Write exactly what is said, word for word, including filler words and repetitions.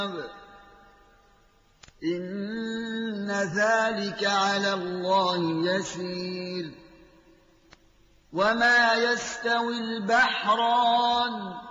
إن ذلك على الله يسير. وما يستوي البحران